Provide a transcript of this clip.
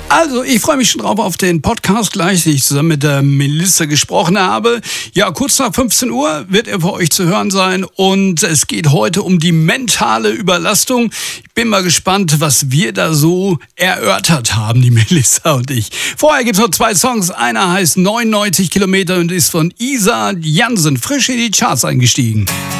Also, ich freue mich schon drauf auf den Podcast gleich, den ich zusammen mit der Melissa gesprochen habe. Ja, kurz nach 15 Uhr wird er für euch zu hören sein und es geht heute um die mentale Überlastung. Ich bin mal gespannt, was wir da so erörtert haben, die Melissa und ich. Vorher gibt es noch 2 Songs. Einer heißt 99 Kilometer und ist von Isa Jansen, frisch in die Charts eingestiegen.